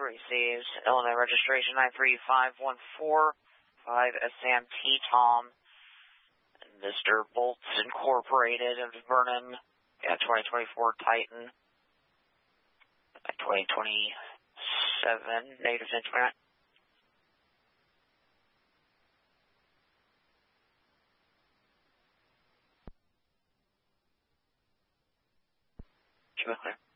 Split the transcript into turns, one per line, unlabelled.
receives Illinois registration 93514, 5 Sam T. Tom, Mr. Bolts Incorporated of Vernon, 2024 Titan, 2027, negative 1029. Clear.